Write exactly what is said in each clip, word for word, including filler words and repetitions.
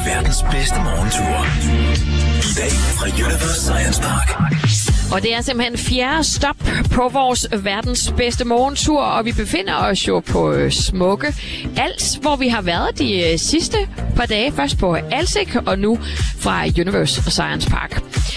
verdens bedste morgentur. I dag fra Universe Science Park. Og det er simpelthen fjerde stop på vores verdens bedste morgentur, og vi befinder os jo på øh, smukke Als, hvor vi har været de øh, sidste par dage. Først på Alsik, og nu fra Universe Science Park.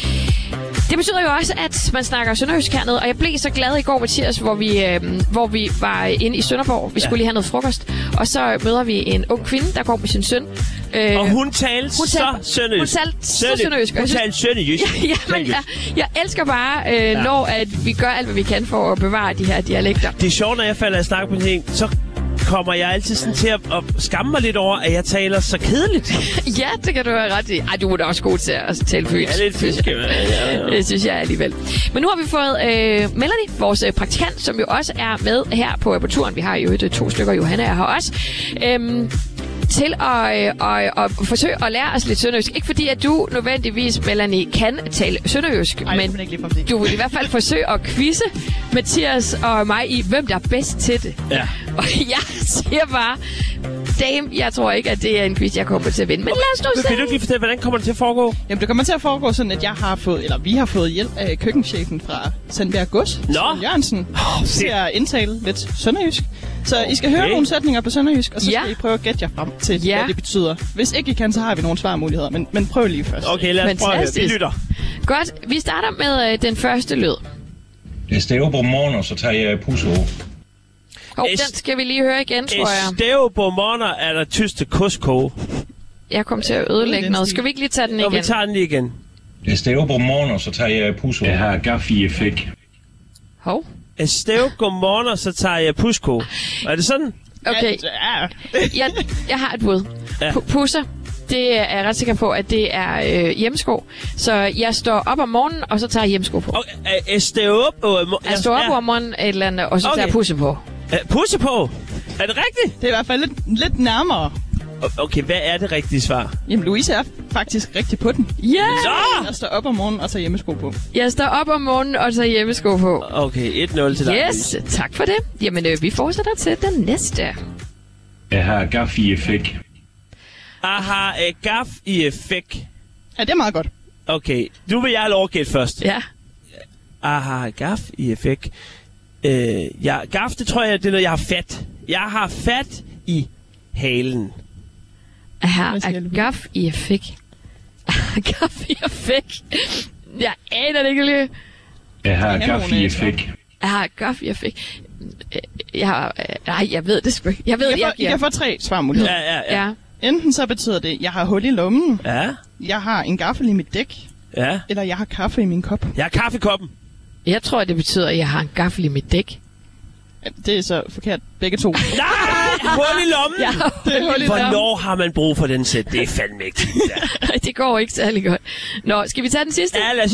Det betyder jo også, at man snakker sønderjysk hernede, og jeg blev så glad i går, Mathias, hvor vi, øh, hvor vi var inde i Sønderborg. Vi skulle ja. lige have noget frokost, og så møder vi en ung kvinde, der går med sin søn. Øh, og hun talte så sønderjysk. Hun talte så sønderjysk. Hun talte sønderjysk. Ja, jamen, jeg, jeg elsker bare, øh, ja. når at vi gør alt, hvad vi kan for at bevare de her dialekter. Det er sjovt, når jeg falder i snak på ting, så kommer jeg altid sådan til at, at skamme mig lidt over, at jeg taler så kedeligt. Ja, det kan du have ret i. Ej, du er da også god til at tale fysisk. Ja, lidt fysisk. Ja, ja. Det synes jeg alligevel. Men nu har vi fået øh, Melanie, vores øh, praktikant, som jo også er med her på, på turen. Vi har jo et, to stykker, Johanna er her også. Øhm, til at, øh, at, at forsøge at lære os lidt sønderjysk. Ikke fordi, at du nødvendigvis, Melanie, kan tale sønderjysk, Ej, men du vil i hvert fald forsøge at quizze Mathias og mig i, hvem der er bedst til det. Ja. Og jeg siger bare, damn, jeg tror ikke, at det er en quiz, jeg kommer til at vinde. Men lad os nu se. Vil du ikke lige fortælle, hvordan kommer det til at foregå? Jamen, det kommer til at foregå sådan, at jeg har fået, eller vi har fået hjælp af køkkenchefen fra Sandbjerg Gods, Søren Jørgensen, oh, til at indtale lidt sønderjysk. Så I skal okay. høre nogle sætninger på sønderjysk, og så ja. skal I prøve at gætte jer frem til, ja. hvad det betyder. Hvis ikke I kan, så har vi nogle svarmuligheder, men, men prøv lige først. Okay, lad os prøve at høre. Vi lytter. Godt, vi starter med øh, den første lyd. Jeg stæver på morgen, og så tager jeg pusse over. Hov, den skal vi lige høre igen, tror jeg. Stæve på morgener er der tyste kusko. Jeg kom til at ødelægge noget. Skal vi ikke lige tage den igen? Og vi tager den lige igen. Jeg stæver på morgen, og så tager jeg pusse over. Jeg har gaffi-effekt. Hov. Jeg stæver på morgener, så tager jeg pusko. Er det sådan? Okay. Ja. jeg, jeg har et bud. Ja. P- pusser. Det er jeg ret sikker på, at det er øh, hjemmesko. Så jeg står op om morgenen, og så tager jeg hjemmesko på. Okay, jeg står op, og jeg står op ja. om morgenen, et eller andet, og så okay. tager jeg pusse på. Uh, pusse på? Er det rigtigt? Det er i hvert fald lidt, lidt nærmere. Okay, hvad er det rigtige svar? Jamen, Louise er faktisk rigtig på den. Ja! Yeah! Jeg står op om morgenen og tager hjemmesko på. Jeg står op om morgenen og tager hjemmesko på. Okay, et nul til dig. Yes, tak for det. Jamen, øh, vi fortsætter til den næste. Jeg har gaffi-effekt. Jeg har uh, gaf-i-effekt. Ja, det er meget godt. Okay, nu vil jeg have lov at gætte først. Ja. Jeg har gaf-i-effekt. Øh, jeg, gaf, det tror jeg, det er noget, jeg har fat. Jeg har fat i halen. Her er gaf i effekt. Gaf i effekt. Jeg aner det ikke lige. Jeg har gaffi-effekt. Jeg har gaf i effekt. Jeg har... Nej, jeg ved det sgu ikke. Jeg ved, I kan, jeg, få, I kan få tre svarmuligheder. Ja, ja, ja. ja. Enten så betyder det, jeg har hul i lommen. Ja. Jeg har en gaffel i mit dæk. Ja. Eller jeg har kaffe i min kop. Jeg har kaffe i koppen. Jeg tror, det betyder, at jeg har en gaffel i mit dæk. Ja, det er så forkert. Begge to. Nej! Hul i lommen! Ja, det er hul i lommen. Hvornår har man brug for den sæt? Det er fandme ikke. Det går ikke særlig godt. Nå, skal vi tage den sidste? Ja, lad os